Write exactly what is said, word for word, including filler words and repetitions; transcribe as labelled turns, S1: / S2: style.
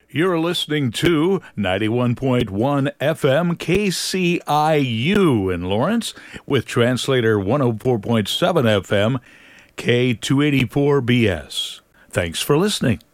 S1: You're listening to ninety-one point one F M K C I U in Lawrence with translator one oh four point seven F M K two eighty-four B S. Thanks for listening.